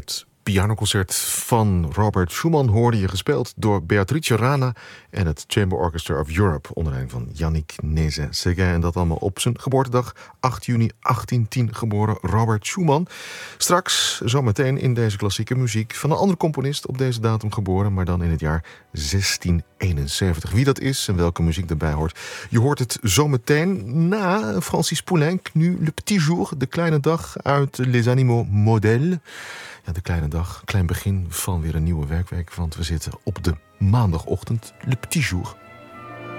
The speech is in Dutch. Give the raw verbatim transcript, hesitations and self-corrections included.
Het pianoconcert van Robert Schumann hoorde je gespeeld door Beatrice Rana en het Chamber Orchestra of Europe onder leiding van Yannick Nézet-Séguin. En dat allemaal op zijn geboortedag, acht juni achttientien geboren Robert Schumann. Straks, zometeen in deze klassieke muziek van een andere componist op deze datum geboren, maar dan in het jaar zestien eenenzeventig. Wie dat is en welke muziek erbij hoort, je hoort het zometeen na Francis Poulenc. Nu Le Petit Jour, de kleine dag uit Les Animaux Modèles. Ja, de kleine dag, klein begin van weer een nieuwe werkweek, want we zitten op de maandagochtend, Le Petit Jour.